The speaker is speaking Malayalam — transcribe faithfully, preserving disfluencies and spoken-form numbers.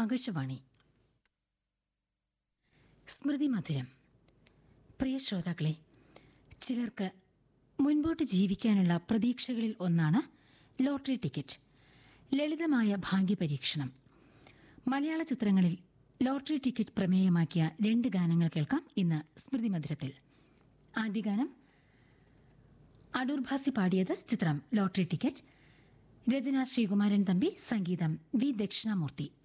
ആകാശവാണി. സ്മൃതി മധുരം. പ്രിയ ശ്രോതാക്കളെ, ചിലർക്ക് മുൻപോട്ട് ജീവിക്കാനുള്ള പ്രതീക്ഷകളിൽ ഒന്നാണ് ലോട്ടറി ടിക്കറ്റ്. ലളിതമായ ഭാഗ്യപരീക്ഷണം. മലയാള ചിത്രങ്ങളിൽ ലോട്ടറി ടിക്കറ്റ് പ്രമേയമാക്കിയ രണ്ട് ഗാനങ്ങൾ കേൾക്കാം ഇന്ന് സ്മൃതി മധുരത്തിൽ. ആദ്യ ഗാനം അടൂർ ഭാസി പാടിയത്. ചിത്രം ലോട്ടറി ടിക്കറ്റ്. രചന ശ്രീകുമാരൻ തമ്പി, സംഗീതം വി ദക്ഷിണാമൂർത്തി.